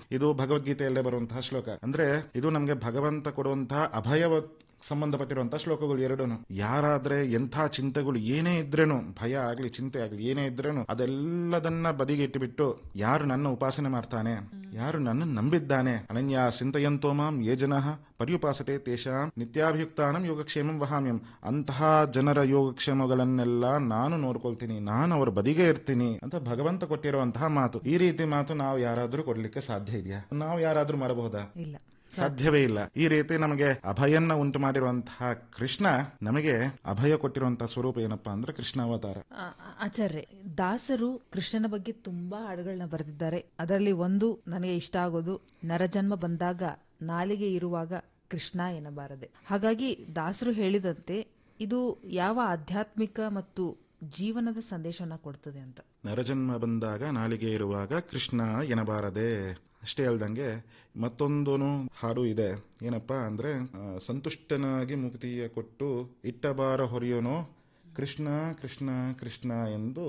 ಇದು ಭಗವದ್ಗೀತೆಯಲ್ಲೇ ಬರುವಂತಹ ಶ್ಲೋಕ. ಅಂದ್ರೆ ಇದು ನಮ್ಗೆ ಭಗವಂತ ಕೊಡುವಂತಹ ಅಭಯ ಸಂಬಂಧಪಟ್ಟಿರುವಂತಹ ಶ್ಲೋಕಗಳು ಎರಡೂನು. ಯಾರಾದ್ರೆ ಎಂಥ ಚಿಂತೆಗಳು ಏನೇ ಇದ್ರೇನು, ಭಯ ಆಗ್ಲಿ ಚಿಂತೆ ಆಗ್ಲಿ ಏನೇ ಇದ್ರೇನು ಅದೆಲ್ಲದನ್ನ ಬದಿಗೆ ಇಟ್ಟುಬಿಟ್ಟು ಯಾರು ನನ್ನ ಉಪಾಸನೆ ಮಾಡ್ತಾನೆ, ಯಾರು ನನ್ನ ನಂಬಿದ್ದಾನೆ, ಅನನ್ಯ ಚಿಂತಯಂತೋ ಮಾಂ ಯೇ ಜನಃ ಪರ್ಯುಪಾಸತೆ ತೇಷಾಂ ನಿತ್ಯಾಭಿಯುಕ್ತಾನಂ ಯೋಗಕ್ಷೇಮಂ ವಹಾಮ್ಯಂ. ಅಂತಹ ಜನರ ಯೋಗಕ್ಷೇಮಗಳನ್ನೆಲ್ಲ ನಾನು ನೋಡ್ಕೊಳ್ತೀನಿ, ನಾನು ಅವರ ಬದಿಗೆ ಇರ್ತೀನಿ ಅಂತ ಭಗವಂತ ಕೊಟ್ಟಿರುವಂತಹ ಮಾತು. ಈ ರೀತಿ ಮಾತು ನಾವು ಯಾರಾದ್ರೂ ಕೊಡ್ಲಿಕ್ಕೆ ಸಾಧ್ಯ ಇದೆಯಾ? ನಾವು ಯಾರಾದ್ರೂ ಮಾಡಬಹುದಾ? ಇಲ್ಲ, ಸಾಧ್ಯವೇ ಇಲ್ಲ. ಈ ರೀತಿ ನಮಗೆ ಅಭಯನ್ನ ಉಂಟು ಮಾಡಿರುವಂತಹ ಕೃಷ್ಣ ನಮಗೆ ಅಭಯ ಕೊಟ್ಟಿರುವಂತಹ ಸ್ವರೂಪ ಏನಪ್ಪಾ ಅಂದ್ರೆ ಕೃಷ್ಣ ಅವತಾರ. ಆಚಾರ್ಯ, ದಾಸರು ಕೃಷ್ಣನ ಬಗ್ಗೆ ತುಂಬಾ ಹಾಡುಗಳನ್ನ ಬರೆದಿದ್ದಾರೆ. ಅದರಲ್ಲಿ ಒಂದು ನನಗೆ ಇಷ್ಟ ಆಗೋದು, ನರಜನ್ಮ ಬಂದಾಗ ನಾಲಿಗೆ ಇರುವಾಗ ಕೃಷ್ಣ ಎನ್ನಬಾರದೆ. ಹಾಗಾಗಿ ದಾಸರು ಹೇಳಿದಂತೆ ಇದು ಯಾವ ಆಧ್ಯಾತ್ಮಿಕ ಮತ್ತು ಜೀವನದ ಸಂದೇಶವನ್ನ ಕೊಡ್ತದೆ ಅಂತ. ನರಜನ್ಮ ಬಂದಾಗ ನಾಲಿಗೆ ಇರುವಾಗ ಕೃಷ್ಣ ಎನ್ನಬಾರದೆ. ಅಷ್ಟೇ ಅಲ್ದಂಗೆ ಮತ್ತೊಂದು ಹಾಡು ಇದೆ. ಏನಪ್ಪಾ ಅಂದ್ರೆ ಸಂತುಷ್ಟನಾಗಿ ಮುಕ್ತಿಯ ಕೊಟ್ಟು ಇಟ್ಟಬಾರ ಹೊರೆಯೋನೋ ಕೃಷ್ಣ ಕೃಷ್ಣ ಕೃಷ್ಣ ಎಂದು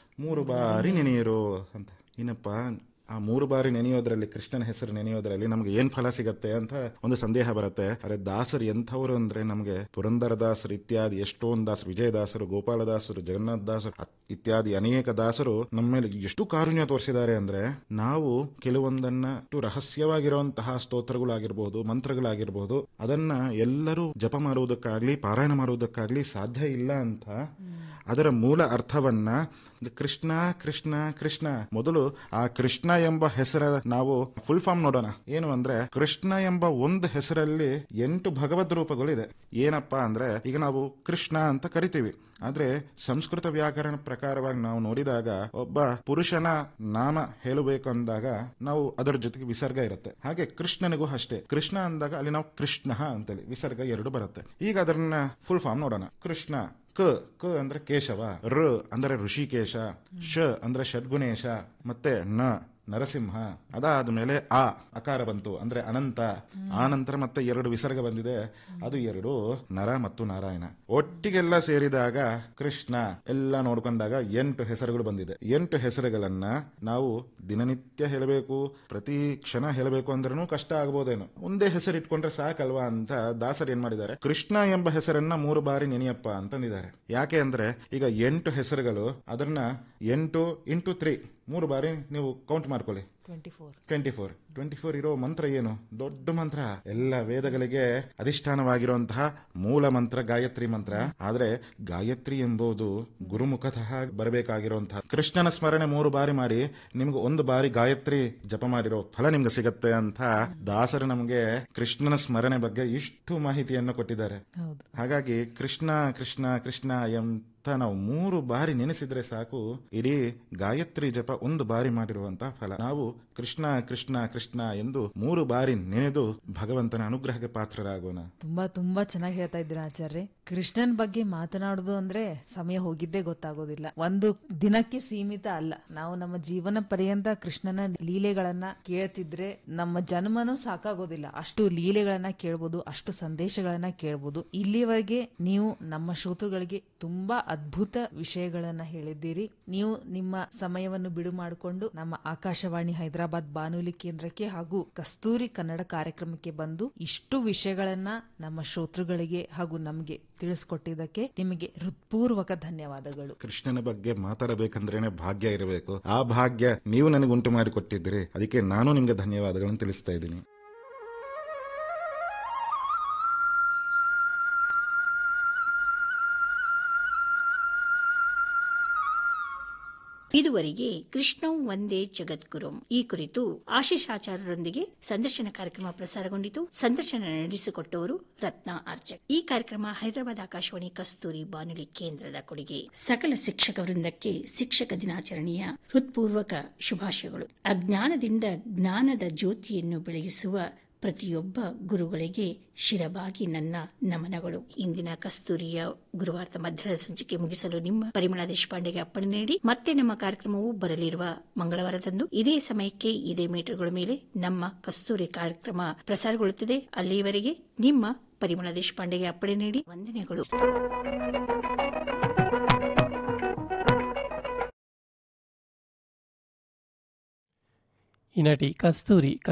3 ಬಾರಿ ನೆನೆಯಿರೋ ಅಂತ. ಏನಪ್ಪಾ ಆ 3 ಬಾರಿ ನೆನೆಯೋದ್ರಲ್ಲಿ, ಕೃಷ್ಣನ ಹೆಸರು ನೆನೆಯೋದ್ರಲ್ಲಿ ನಮ್ಗೆ ಏನ್ ಫಲ ಸಿಗತ್ತೆ ಅಂತ ಒಂದು ಸಂದೇಹ ಬರುತ್ತೆ. ಅರೆ ದಾಸರು ಎಂಥವ್ರು ಅಂದ್ರೆ ನಮ್ಗೆ ಪುರಂದರದಾಸರು ಇತ್ಯಾದಿ ಎಷ್ಟೊಂದು ದಾಸರು, ವಿಜಯದಾಸರು, ಗೋಪಾಲದಾಸರು, ಜಗನ್ನಾಥ ದಾಸರು ಇತ್ಯಾದಿ ಅನೇಕ ದಾಸರು ನಮ್ಮ ಮೇಲೆ ಎಷ್ಟು ಕಾರುಣ್ಯ ತೋರಿಸಿದ್ದಾರೆ ಅಂದ್ರೆ ನಾವು ಕೆಲವೊಂದನ್ನ ರಹಸ್ಯವಾಗಿರುವಂತಹ ಸ್ತೋತ್ರಗಳಾಗಿರ್ಬಹುದು, ಮಂತ್ರಗಳಾಗಿರ್ಬಹುದು, ಅದನ್ನ ಎಲ್ಲರೂ ಜಪ ಮಾಡುವುದಕ್ಕಾಗ್ಲಿ ಪಾರಾಯಣ ಮಾಡುವುದಕ್ಕಾಗ್ಲಿ ಸಾಧ್ಯ ಇಲ್ಲ ಅಂತ ಅದರ ಮೂಲ ಅರ್ಥವನ್ನ ಕೃಷ್ಣ ಕೃಷ್ಣ ಕೃಷ್ಣ, ಮೊದಲು ಆ ಕೃಷ್ಣ ಎಂಬ ಹೆಸರ ನಾವು ಫುಲ್ ಫಾರ್ಮ್ ನೋಡೋಣ. ಏನು ಅಂದ್ರೆ ಕೃಷ್ಣ ಎಂಬ ಒಂದು ಹೆಸರಲ್ಲಿ 8 ಭಗವದ್ ರೂಪಗಳಿದೆ. ಏನಪ್ಪಾ ಅಂದ್ರೆ ಈಗ ನಾವು ಕೃಷ್ಣ ಅಂತ ಕರಿತೀವಿ, ಆದ್ರೆ ಸಂಸ್ಕೃತ ವ್ಯಾಕರಣ ಪ್ರಕಾರವಾಗಿ ನಾವು ನೋಡಿದಾಗ ಒಬ್ಬ ಪುರುಷನ ನಾಮ ಹೇಳಬೇಕು ಅಂದಾಗ ನಾವು ಅದರ ಜೊತೆಗೆ ವಿಸರ್ಗ ಇರುತ್ತೆ. ಹಾಗೆ ಕೃಷ್ಣನಿಗೂ ಅಷ್ಟೇ, ಕೃಷ್ಣ ಅಂದಾಗ ಅಲ್ಲಿ ನಾವು ಕೃಷ್ಣ ಅಂತೇಳಿ ವಿಸರ್ಗ 2 ಬರುತ್ತೆ. ಈಗ ಅದನ್ನ ಫುಲ್ ಫಾರ್ಮ್ ನೋಡೋಣ. ಕೃಷ್ಣ ಕ ಕ ಅಂದ್ರೆ ಕೇಶವ, ರ ಅಂದ್ರೆ ಋಷಿಕೇಶ, ಶ ಅಂದ್ರೆ ಷಡ್ಗುಣೇಶ, ಮತ್ತೆ ನರಸಿಂಹ. ಅದಾದ್ಮೇಲೆ ಅಕಾರ ಬಂತು ಅಂದ್ರೆ ಅನಂತ. ಆ ನಂತರ ಮತ್ತೆ 2 ವಿಸರ್ಗ ಬಂದಿದೆ, ಅದು 2 ನರ ಮತ್ತು ನಾರಾಯಣ. ಒಟ್ಟಿಗೆಲ್ಲ ಸೇರಿದಾಗ ಕೃಷ್ಣ ಎಲ್ಲ ನೋಡ್ಕೊಂಡಾಗ 8 ಹೆಸರುಗಳು ಬಂದಿದೆ. 8 ಹೆಸರುಗಳನ್ನ ನಾವು ದಿನನಿತ್ಯ ಹೇಳಬೇಕು, ಪ್ರತಿ ಕ್ಷಣ ಹೇಳಬೇಕು ಅಂದ್ರೂ ಕಷ್ಟ ಆಗ್ಬೋದೇನೋ. ಒಂದೇ ಹೆಸರು ಇಟ್ಕೊಂಡ್ರೆ ಸಾಕಲ್ವಾ ಅಂತ ದಾಸರು ಏನ್ ಮಾಡಿದ್ದಾರೆ, ಕೃಷ್ಣ ಎಂಬ ಹೆಸರನ್ನ 3 ಬಾರಿ ನೆನೆಯಪ್ಪ ಅಂತಂದಿದ್ದಾರೆ. ಯಾಕೆ ಅಂದ್ರೆ ಈಗ 8 ಹೆಸರುಗಳು, ಅದನ್ನ 8 × 3 3 ಬಾರಿ ನೀವು ಕೌಂಟ್ ಮಾಡ್ಕೊಳ್ಳಿ. 24 ಇರೋ ಮಂತ್ರ ಏನು? ದೊಡ್ಡ ಮಂತ್ರ. ಎಲ್ಲ ವೇದಗಳಿಗೆ ಅಧಿಷ್ಠಾನವಾಗಿರುವಂತಹ ಮೂಲ ಮಂತ್ರ ಗಾಯತ್ರಿ ಮಂತ್ರ. ಆದ್ರೆ ಗಾಯತ್ರಿ ಎಂಬುದು ಗುರುಮುಖತಃ ಬರಬೇಕಾಗಿರುವಂತಹ ಕೃಷ್ಣನ ಸ್ಮರಣೆ 3 ಬಾರಿ ಮಾಡಿ ನಿಮ್ಗೆ 1 ಬಾರಿ ಗಾಯತ್ರಿ ಜಪ ಮಾಡಿರೋ ಫಲ ನಿಮ್ಗೆ ಸಿಗತ್ತೆ ಅಂತ ದಾಸರು ನಮ್ಗೆ ಕೃಷ್ಣನ ಸ್ಮರಣೆ ಬಗ್ಗೆ ಇಷ್ಟು ಮಾಹಿತಿಯನ್ನು ಕೊಟ್ಟಿದ್ದಾರೆ. ಹಾಗಾಗಿ ಕೃಷ್ಣ ಕೃಷ್ಣ ಕೃಷ್ಣ ಅಂತ ನಾವು 3 ಬಾರಿ ನೆನೆಸಿದ್ರೆ ಸಾಕು, ಇಡೀ ಗಾಯತ್ರಿ ಜಪ 1 ಬಾರಿ ಮಾಡಿರುವಂತಹ ಫಲ. ನಾವು ಕೃಷ್ಣ ಕೃಷ್ಣ ಕೃಷ್ಣ ಎಂದು 3 ಬಾರಿ ನೆನೆದು ಭಗವಂತನ ಅನುಗ್ರಹಕ್ಕೆ ಪಾತ್ರರಾಗೋಣ. ತುಂಬಾ ತುಂಬಾ ಚೆನ್ನಾಗಿ ಹೇಳ್ತಾ ಇದ್ದೀರಾ ಆಚಾರ್ಯ. ಕೃಷ್ಣನ್ ಬಗ್ಗೆ ಮಾತನಾಡುದು ಅಂದ್ರೆ ಸಮಯ ಹೋಗಿದ್ದೇ ಗೊತ್ತಾಗೋದಿಲ್ಲ. ಒಂದು ದಿನಕ್ಕೆ ಸೀಮಿತ ಅಲ್ಲ, ನಾವು ನಮ್ಮ ಜೀವನ ಪರ್ಯಂತ ಕೃಷ್ಣನ ಲೀಲೆಗಳನ್ನ ಕೇಳ್ತಿದ್ರೆ ನಮ್ಮ ಜನ್ಮನೂ ಸಾಕಾಗೋದಿಲ್ಲ. ಅಷ್ಟು ಲೀಲೆಗಳನ್ನ ಕೇಳ್ಬೋದು, ಅಷ್ಟು ಸಂದೇಶಗಳನ್ನ ಕೇಳ್ಬೋದು. ಇಲ್ಲಿವರೆಗೆ ನೀವು ನಮ್ಮ ಶ್ರೋತೃಗಳಿಗೆ ತುಂಬಾ ಅದ್ಭುತ ವಿಷಯಗಳನ್ನ ಹೇಳಿದ್ದೀರಿ. ನೀವು ನಿಮ್ಮ ಸಮಯವನ್ನು ಬಿಡು ಮಾಡಿಕೊಂಡು ನಮ್ಮ ಆಕಾಶವಾಣಿ ಹೈದರಾಬಾದ್ ಬಾನುಲಿ ಕೇಂದ್ರಕ್ಕೆ ಹಾಗೂ ಕಸ್ತೂರಿ ಕನ್ನಡ ಕಾರ್ಯಕ್ರಮಕ್ಕೆ ಬಂದು ಇಷ್ಟು ವಿಷಯಗಳನ್ನ ನಮ್ಮ ಶ್ರೋತೃಗಳಿಗೆ ಹಾಗೂ ನಮಗೆ ತಿಳಿಸ್ಕೊಟ್ಟಿದ್ದಕ್ಕೆ ನಿಮಗೆ ಹೃತ್ಪೂರ್ವಕ ಧನ್ಯವಾದಗಳು. ಕೃಷ್ಣನ ಬಗ್ಗೆ ಮಾತಾಡಬೇಕಂದ್ರೇನೆ ಭಾಗ್ಯ ಇರಬೇಕು. ಆ ಭಾಗ್ಯ ನೀವು ನನಗೆ ಉಂಟು ಮಾಡಿಕೊಟ್ಟಿದ್ದೀರಿ. ಅದಕ್ಕೆ ನಾನು ನಿಮ್ಗೆ ಧನ್ಯವಾದಗಳನ್ನು ತಿಳಿಸ್ತಾ ಇದ್ದೀನಿ. ಇದುವರೆಗೆ ಕೃಷ್ಣಂ ವಂದೇ ಜಗದ್ಗುರುಂ ಈ ಕುರಿತು ಆಶೀಶ್ ಆಚಾರ್ಯರೊಂದಿಗೆ ಸಂದರ್ಶನ ಕಾರ್ಯಕ್ರಮ ಪ್ರಸಾರಗೊಂಡಿತು. ಸಂದರ್ಶನ ನಡೆಸಿಕೊಟ್ಟವರು ರತ್ನಾ ಆರ್ಚಕ್. ಈ ಕಾರ್ಯಕ್ರಮ ಹೈದರಾಬಾದ್ ಆಕಾಶವಾಣಿ ಕಸ್ತೂರಿ ಬಾನುಲಿ ಕೇಂದ್ರದ ಕೊಡುಗೆ. ಸಕಲ ಶಿಕ್ಷಕ ವೃಂದಕ್ಕೆ ಶಿಕ್ಷಕ ದಿನಾಚರಣೆಯ ಹೃತ್ಪೂರ್ವಕ ಶುಭಾಶಯಗಳು. ಅಜ್ಞಾನದಿಂದ ಜ್ಞಾನದ ಜ್ಯೋತಿಯನ್ನು ಬೆಳಗಿಸುವ ಪ್ರತಿಯೊಬ್ಬ ಗುರುಗಳಿಗೆ ಶಿರಬಾಗಿ ನನ್ನ ನಮನಗಳು. ಇಂದಿನ ಕಸ್ತೂರಿಯ ಗುರುವಾರದ ಮಧ್ಯಾಹ್ನದ ಸಂಚಿಕೆ ಮುಗಿಸಲು ನಿಮ್ಮ ಪರಿಮಳ ದೇಶಪಾಂಡೆಗೆ ಅಪ್ಪಣೆ ನೀಡಿ ಮತ್ತೆ ನಮ್ಮ ಕಾರ್ಯಕ್ರಮವು ಬರಲಿರುವ ಮಂಗಳವಾರದಂದು ಇದೇ ಸಮಯಕ್ಕೆ ಇದೇ ಮೀಟರ್ಗಳ ಮೇಲೆ ನಮ್ಮ ಕಸ್ತೂರಿ ಕಾರ್ಯಕ್ರಮ ಪ್ರಸಾರಗೊಳ್ಳುತ್ತದೆ. ಅಲ್ಲಿಯವರೆಗೆ ನಿಮ್ಮ ಪರಿಮಳ ದೇಶಪಾಂಡೆಗೆ ಅಪ್ಪಣೆ ನೀಡಿ ವಂದನೆಗಳು. ಈ ನಟಿ ಕಸ್ತೂರಿ